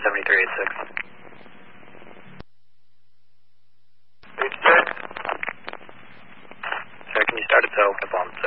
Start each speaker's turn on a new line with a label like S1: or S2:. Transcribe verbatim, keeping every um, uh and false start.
S1: seventy-three eighty-six.
S2: eighty-six.
S1: Sir, can you start at tail, keep on